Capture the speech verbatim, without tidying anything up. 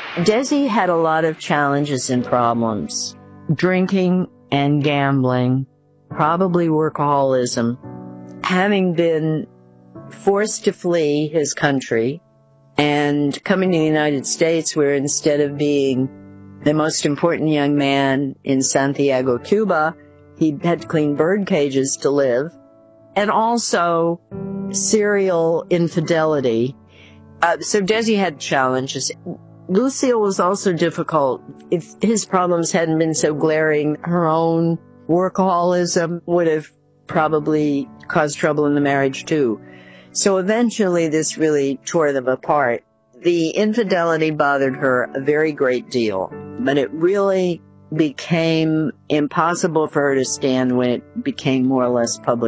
Desi had a lot of challenges and problems. Drinking and gambling, probably workaholism. Having been forced to flee his country and coming to the United States, where instead of being the most important young man in Santiago, Cuba, he had to clean bird cages to live. And also serial infidelity. Uh, so Desi had challenges. Lucille was also difficult. If his problems hadn't been so glaring, her own workaholism would have probably caused trouble in the marriage too. So eventually this really tore them apart. The infidelity bothered her a very great deal, but it really became impossible for her to stand when it became more or less public.